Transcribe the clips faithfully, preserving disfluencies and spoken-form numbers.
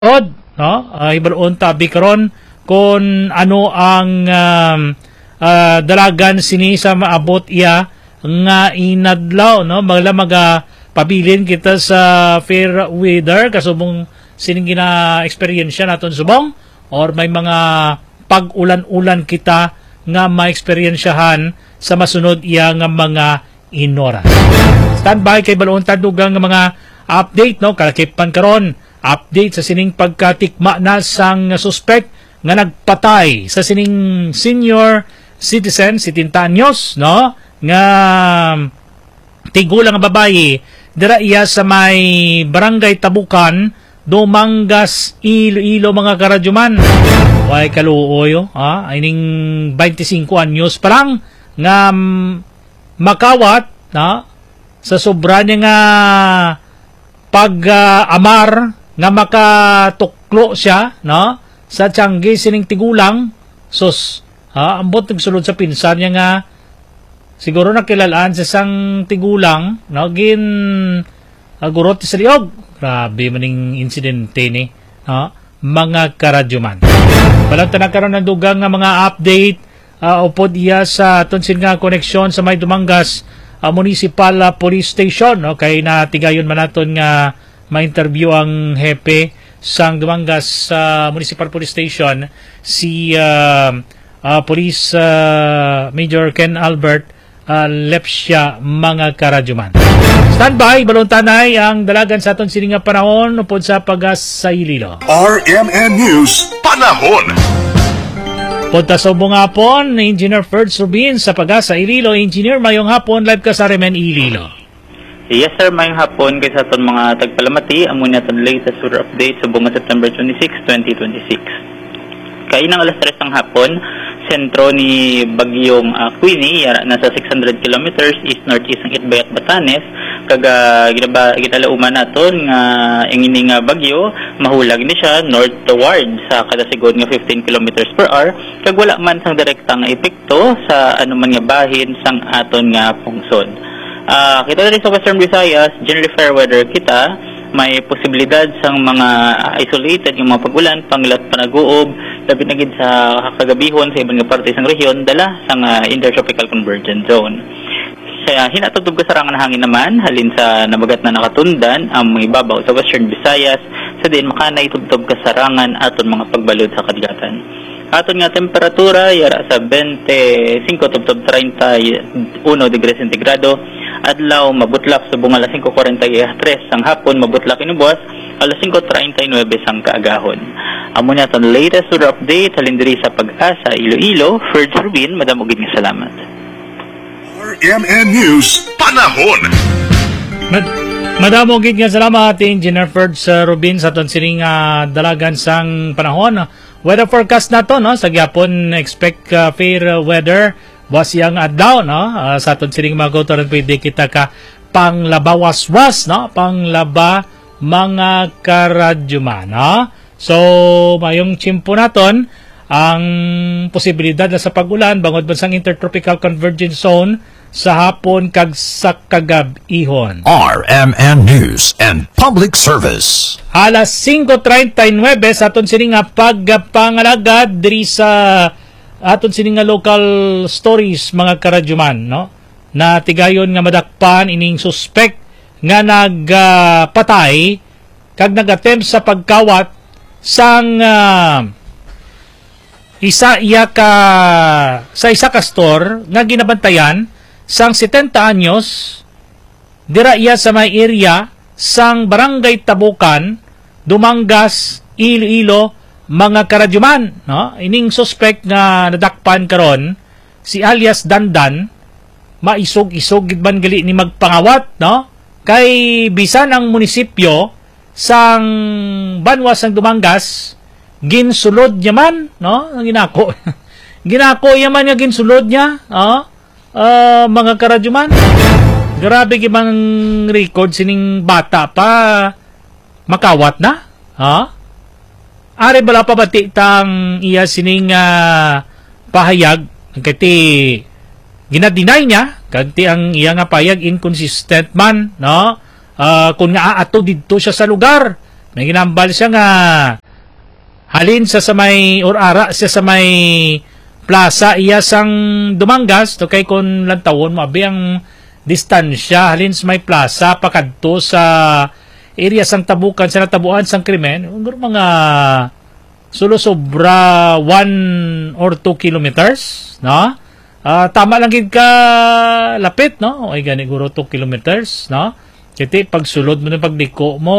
Od, no? Uh, ibalon tabi karon kung ano ang um, uh, dalagan sini sa maabot iya nga inadlaw, no? Magla maga pabilin kita sa fair weather kasubong sining gina experience naton subong or may mga pag-ulan-ulan kita nga ma-experiensyahan sa masunod iya nga mga inoras. Standby kay balon tadugang nga mga update, no? Kalakipan karon update sa sining pagkatikma na sang suspect nga nagpatay sa sining senior citizen, seventy anyos, no? Nga tigulang nga babae dira iya sa may barangay Tabukan, Dumangas, Iloilo, mga karadyuman. Way kaluoy, ha? Ining twenty-five anyos pa lang nga makawat, na sa sobra niya nga pag-amar uh, nga makatuklo siya, no? Sa tiyanggi sining tigulang, sus, ha? Ambot nagsulod sa pinsan niya nga siguro nakilalaan sa sang tigulang, no? Gin agurot sa liog. Grabe maning insidente ni, no? Mga karadyuman. Balang tanakaroon ng dugang nga mga update uh, upod iya sa tunsin nga koneksyon sa may Dumangas uh, Municipal uh, Police Station, no? Kay natigayon man naton nga ma-interview ang hepe sang Dumangas uh, Municipal Police Station, si uh, uh, Police uh, Major Ken Albert uh, Lepsya, mga karadyuman. Standby, balon tanay ang dalagan sa aton sining nga panahon upod sa pagas sa Iloilo. R M N News Panahon. Punta sa ubong hapon, Engineer Ferds Rubin sa pagas sa Iloilo. Engineer, mayong hapon, live ka sa R M N Iloilo. Yes sir, mayong hapon kay sa aton mga tagpalamati. Amo na aton latest weather update sa buong September twenty-sixth, twenty twenty-six. Kainang alas tres ng hapon, sentro ni Bagyong uh, Queenie, yara nasa six hundred kilometers east-northeast ng Itbayat, Batanes. Kaga ginaba ginalauman naton nga ang ini nga bagyo mahulag ni siya north toward sa kada sigod nga fifteen kilometers per hour, kag wala man sang direktang epekto sa anuman nga bahin sang aton nga pungsod. Uh, kita diri sa Western Visayas, generally fair weather kita, may posibilidad sang mga isolated yung mga pagulan, pangilat panaguob, labi na gid sa kagabihon sa ibang nga parte sang rehiyon dala sang uh, intertropical convergence zone. Kaya hinatutog ko sarangan hangin naman halin sa nabagat na nakatundan ang mga ibabaw sa Western Visayas, sa din makanay tubtob kasarangan aton mga pagbalod sa kadagatan. Aton nga temperatura yara sa twenty-five tubtob thirty-one degrees centigrado, adlaw mabutlak sa bunga alas five forty-three sang hapon, mabutlak inubuas alas five thirty-nine sang kaagahon. Amo na ton latest weather update halin diri sa Pag-asa Iloilo. Ferds Rubin, madam ugid nga salamat. R M N News Panahon. Mad Madam ugid nga salamat Engineer Ferds uh, Rubin sa ton sining uh, dalagan sang panahon. Weather forecast nato, no, sa gyapon expect uh, fair weather was yang adlaw, no, uh, sa aton sining mga gotoran pwede kita ka panglabawas-was, no, panglaba mga karadyuman, no. So mayong tsimpo naton ang posibilidad na sa pag-ulan bangod bansang intertropical convergence zone sa hapon kag sa kagab-ihon. R M N News and Public Service. Alas five thirty-nine sa aton sining nga pagpangalagad diri sa aton sining nga local stories, mga karadyuman, no? Na tigayon nga madakpan ining suspect nga nagpatay uh, kag nag-attempt sa pagkawat sang uh, isa iya ka sa isa ka store nga ginabantayan sang seventy anyos dira iya sa may area sang barangay Tabukan, Dumangas, Iloilo, mga karadyuman, no? Ining suspect nga nadakpan karon si alias Dandan, maisog-isog gid man gali ni magpangawat, no? Kay bisan ang munisipyo sang banwa sang Dumangas ginsulod niya man, no? Ang ginako. ginako yaman nga ginsulod niya, no? Uh, mga karadyuman. Grabe gibang record sining bata pa makawat na, ha? Are bala pa bati tang iya sining uh, pahayag kati ginadinay niya kanti ang iya nga payag inconsistent man, no? Uh, kung nga ato didto siya sa lugar May ginambal siya nga halin sa sa may or ara siya sa may plaza iya sang Dumanggas to kay kon lantawon mo abi ang distansya halin sa may plaza pakadto sa area sang tabukan sa natabuan sang krimen mga sulo sobra one or two kilometers, no? Uh, tama lang gid ka lapit, no? Ay gani guro two kilometers, no? Kiti pagsulod mo ng pagliko mo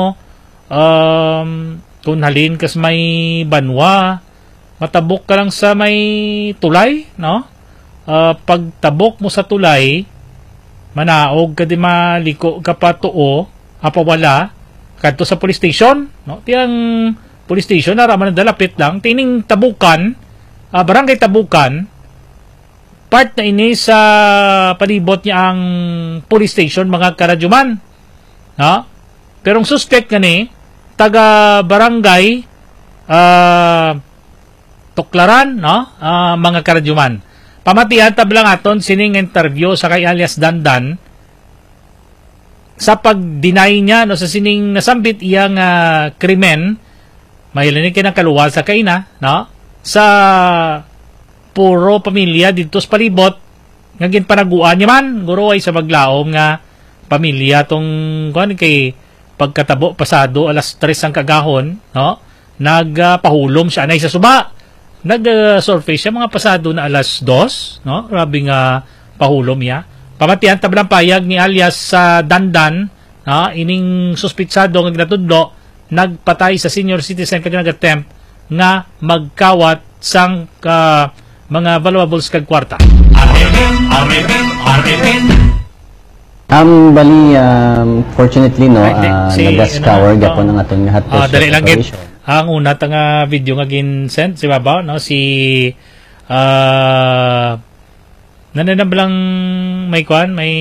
um kung halin kas may banwa, matabok ka lang sa may tulay, no? Uh, pagtabok mo sa tulay, manaog ka di maliko ka pa tuo, apawala kadto sa police station, no? Tiyang police station na raman dalapit lang tining Tabukan, uh, barangay Tabukan, part na ini sa palibot niya ang police station mga karadyuman, no? Pero ang suspect gani taga barangay uh, Tuklaran, no? Uh, mga karadyuman. Pamatihan tablang aton sining interview sa kay alias Dandan sa pag-deny niya no sa sining nasambit iyang uh, krimen. Mahilanin kayo ng kaluwal sa kaina, no? Sa puro pamilya dito sa palibot, nga ginpanaguan niya man, guro ay sa maglaom nga pamilya tong kung kay pagkatabo pasado alas tres ang kagahon, no? Nagpahulom uh, siya anay sa suba. Nag-surface uh, siya mga pasado na alas dos, no? Grabe nga pahulom niya. Pamatihan tablang payag ni alias sa uh, Dandan, no? Ining suspitsado nga ginatudlo nagpatay sa senior citizen kag nag-attempt nga magkawat sang uh, mga valuables kag kwarta. Um, bali, um, fortunately, no, uh, si, nag-scour ano, gapon ng atong lahat uh, dali lang gid. Ang una tanga video nga gin-send si Baba, no, si uh, nananablang may kwan, may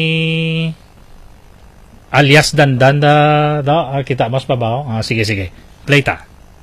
alias Dandan da, da ah, kita mas pabaw. Ah, sige sige. Play ta.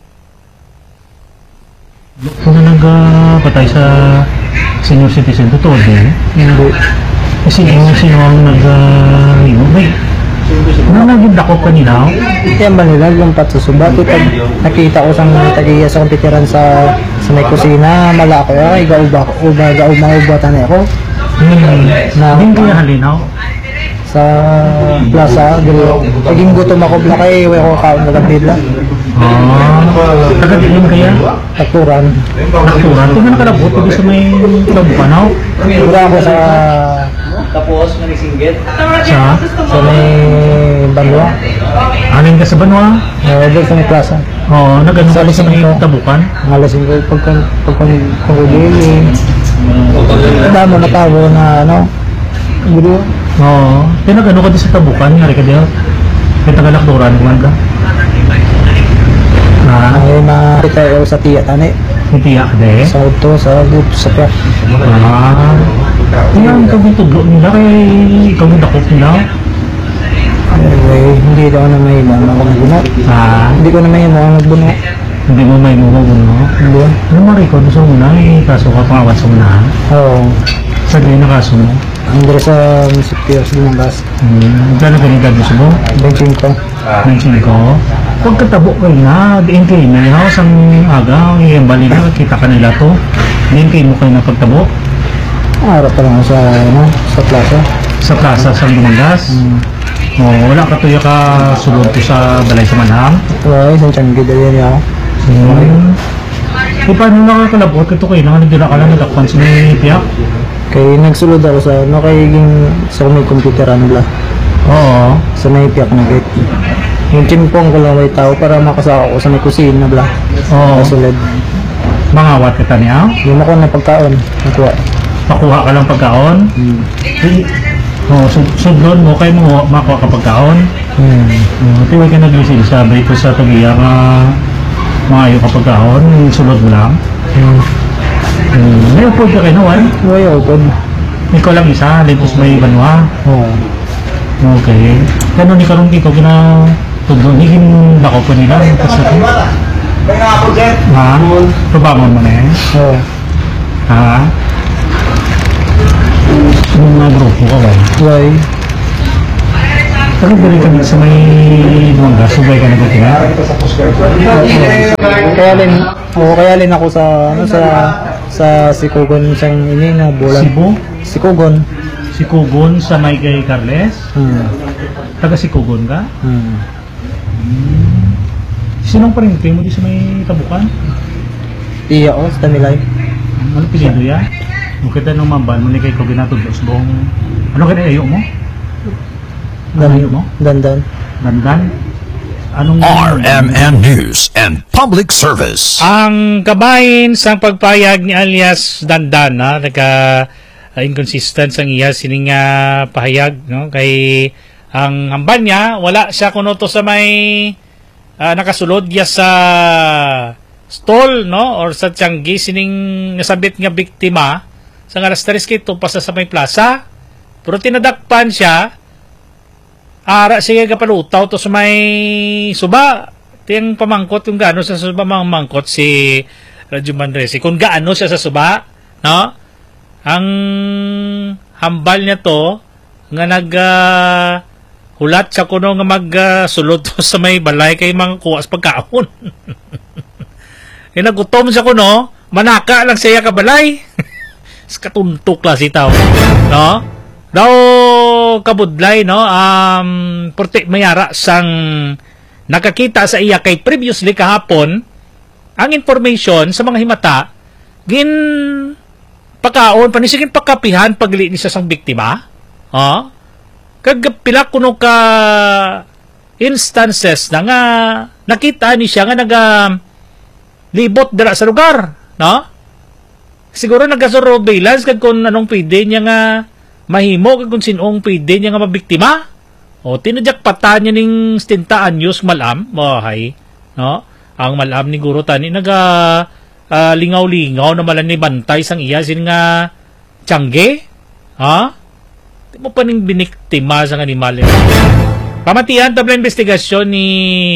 Kung nagpatay sa senior citizen, totoo din? Hindi. Kasi yung sino ang nag-inom? May, ano naging dakop kanina? Kaya ba nila lumpat sa suba? Pag nakita ko sang tagiya sa kompiteran sa sa may kusina, mala ko ay gauba uba gauba ubatan ako. Hmm. Na hindi kaya halinaw? Sa plaza, dilo. Paging gutom ako bla kay way ko kaon na bidla. Ah, taga dilim kaya? Takturan. Takturan. Kung nakalabot pag sa may Tabukan. Wala ako sa Tapos, nanisinggit? Sa? sa may Banwa. Alin ka sa Banwa? Uh, doon sa may plaza. Oo, nag-ano ka sa may Tabukan? Ngalasing ko pag pag kung udili. Damo na tao na ano. Gulo. Oo. Kaya nag-ano ka din sa Tabukan? Ngari ka din? Kaya taga-lakduran naman ka? Ha? Ay makita ko sa tiya tani. Hindi ka din? Sa auto, sa group, sa pyak. Ah. Kaya ang tuglo nila kay ikaw yung dakop nila? Anyway, hindi daw na may ilan ako nagbuno. Ah. Hindi ko na may ilan ako nagbuno. Hindi mo may mukha no? Hindi. Ano mo rin ko? Sa una eh, kaso ka pangawat sa una. Oo. Sa din na kaso mo? Hindi sa munisipyo sa Dumanggas. Hmm. Gano'n ka nagdado sa mo? Benching ko. Mention ko. Pagkatabo kayo na, diin kayo na yun, sang aga, yung bali na, kita ka nila to. Diin kayo mo kayo na pagtabo? Araw pa lang sa, ano, sa plaza. Sa plaza sa Dumanggas? Hmm. O, wala ka tuya ka sulod ko sa balay sa Manhang? Wala, isang tiyanggi dali niya ako. Hmm. E paano nakakalabot ka to kayo? Nakaligdala ka lang, nagakpan sa may piyak? Kaya nagsulod ako sa, ano, kay ging, sa may computeran bla. Oo. Sa may piyak na gate. Yung timpong ko lang may tao para makasaka ko sa may kusina bla. Oo. Kasulod. Mangawat ka niya? Yung ako na pagkaon, nakuha. Pakuha ka lang pagkaon? Hmm. Oo, so, sudlon mo kayo mo makuha ka pagkaon? Hmm. Uh, tiwag ka nag-isil, sabi ko sa tagiya nga maayo ka pagkaon, sulod mo lang. Hmm. Hmm. May upod ka kayo nawan? Wala ako. Ikaw lang isa, litos may Banwa. Oo. Okay. Kano ni karong ikaw kina tudlo ni kin dako pa nila kasi ha? Tubangon mo na eh? Oo. Ha? Yung mga grupo ka ba? Why? Pero dali kami sa may Duwanga, subay ka nagkutina. Kaya din, oo, kaya din ako sa, ano, sa, sa Sikugon siyang ini na bulan. Cebu? Sikugon. Sikugon sa may kay Carles. Hmm. Taga Sikugon ka? Hmm. Sinong parinting mo di sa may Tabukan? Iya, oh, sa Tanilay. Ano pilido ya? Kung kita nung mambal mo ni kay Koginatod Losbong. Ano kaya ayo mo? Ano ayo mo? Dandan. Dandan? Anong R M N News and Public Service. Ang kabahin sa pagpayag ni alias Dandan, na nagka uh, inconsistent sang iya sining uh, pahayag, no, kay ang hamban niya wala siya kuno to sa may uh, nakasulod ya sa stall, no, or sa tiyanggi sining nasabit nga biktima sa alas tres kito pa sa may plaza, pero tinadakpan siya. Ara sige kapalutaw to sa may suba. Tiyang pamangkot kung gaano sa suba mamangkot si Radyo Manresi. Kung gaano siya sa suba, no? Ang hambal niya to nga nag uh, hulat sa kuno nga magsulod uh, to sa may balay kay mga kuwas pagkaon. Kaya nagutom siya kuno, manaka lang siya ka balay. Katuntok lang si tao, no? Daw kabudlay, no, um porte mayara sang nakakita sa iya kay previously kahapon ang information sa mga himata gin pakaon panisigin pakapihan pagli ni sa sang biktima, oh, kag pila kuno ka instances na nga nakita ni siya nga naga libot dira sa lugar, no, siguro nagasurveillance kag kung anong pwede niya nga mahimo kung sinong pwede niya nga mabiktima. O tinadyak-patan niya ning stintaan news malam, mahay, no? Ang malam ni Guro tani naga uh, lingaw-lingaw na malan ni bantay sang iya sin nga tiyangge, ha? Di mo pa ning biniktima sang animal. Pamatian tabla investigasyon ni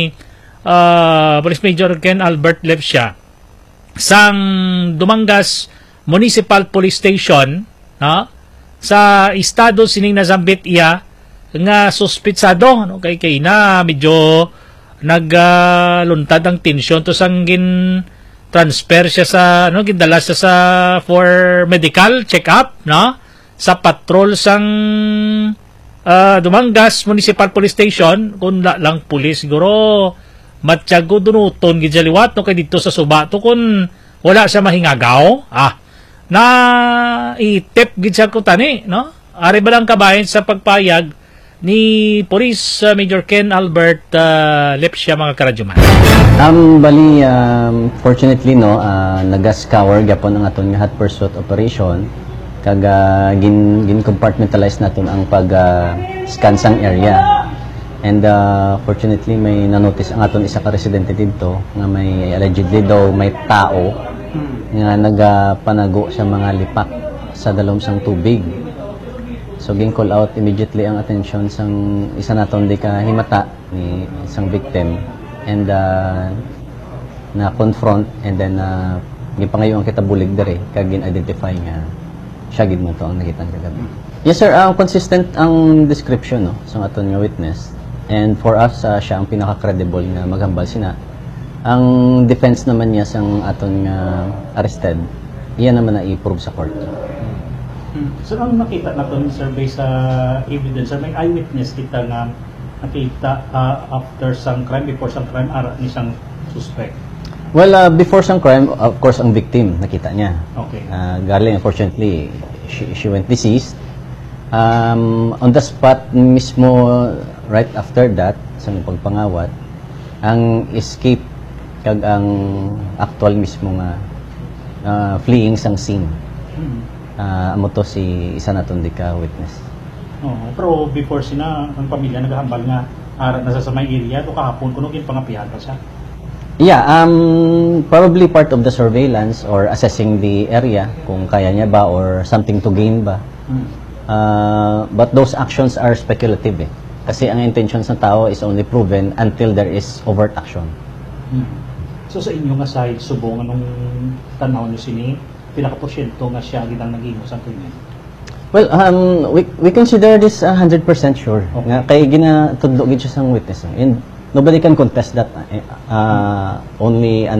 uh, Police Major Ken Albert Lepsia sang Dumangas Municipal Police Station, ha? Sa estado sining nasambit iya nga suspitsado, no, kay kay na medyo nagluntad uh, ang tensyon to sang gin transfer siya sa ano gindala siya sa for medical check up, no, sa patrol sang uh, Dumangas Municipal Police Station. Kun la lang pulis siguro matyago dunuton gid liwat, no, kay dito sa suba to kun wala siya mahingagaw, ah na itip gid siya ko tani, no? Ari ba lang kabahin sa pagpayag ni Police uh, Major Ken Albert uh, Lepsia, mga karadyoman. Um, bali, um, fortunately, no, uh, nagascour gapon ang aton nga hot pursuit operation kag uh, gin, gin compartmentalize naton ang pag uh, scan sang area. And uh, fortunately, may nanotice ang aton isa ka residente dito nga may allegedly daw may tao nga nagapanago sa mga lipak sa dalom sang tubig. So ging call out immediately ang attention sang isa naton di ka himata ni isang victim, and uh, na confront, and then uh, gipangayo ang kita bulig dere kag gin-identify nga siya gid mo to ang nakita kagabi. Yes sir, ang uh, consistent ang description, no, sa aton nga witness, and for us uh, siya ang pinaka-credible nga maghambal sina. Ang defense naman niya sang aton nga uh, arrested, iyan naman na i-prove sa court. Hmm. So ang nakita natin survey sa evidence, may eyewitness kita nga nakita uh, after some crime, before some crime, ara ni sang suspect. Well, uh, before some crime, of course, ang victim nakita niya. Okay. Uh, galing, unfortunately, she, she went deceased. Um, on the spot mismo, right after that, sa pagpangawat, ang escape kag ang actual mismo nga uh, fleeing sang scene. Uh, amo to si isa naton di ka witness. Oh, pero before sina ang pamilya naghahambal nga ara nasa sa may area to kahapon kuno gin pangapihan pa siya. Yeah, um probably part of the surveillance or assessing the area kung kaya niya ba or something to gain ba. Hmm. Uh, but those actions are speculative, eh. Kasi ang intentions ng tao is only proven until there is overt action. Hmm. So sa inyo nga side, subong anong tanaw nyo sini, pinaka-porsyento nga siya gitang nag-inos ang krimen? Well, um, we, we consider this one hundred percent sure. Nga, kay ginatudlo gid siya sang witness. And nobody can contest that. Uh, only